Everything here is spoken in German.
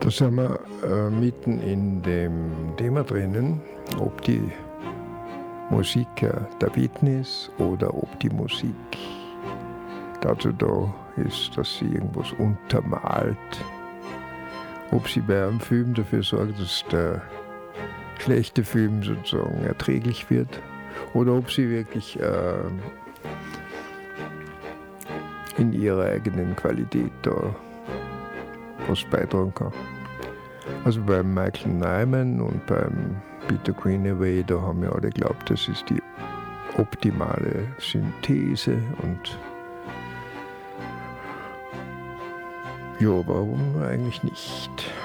Da sind wir mitten in dem Thema drinnen, ob die Musik der Beten ist oder ob die Musik dazu da ist, dass sie irgendwas untermalt. Ob sie bei einem Film dafür sorgt, dass der schlechte Film sozusagen erträglich wird, oder ob sie wirklich in ihrer eigenen Qualität da was beitragen kann. Also beim Michael Nyman und beim Peter Greenaway, da haben wir alle geglaubt, das ist die optimale Synthese und ja, warum eigentlich nicht?